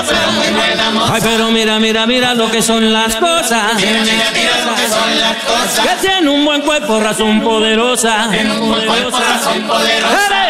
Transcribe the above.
Ay, pero mira, mira, mira lo que son las cosas. Mira, mira, mira lo que son las cosas. Que tiene un buen cuerpo, razón poderosa. Tiene un buen cuerpo, razón poderosa.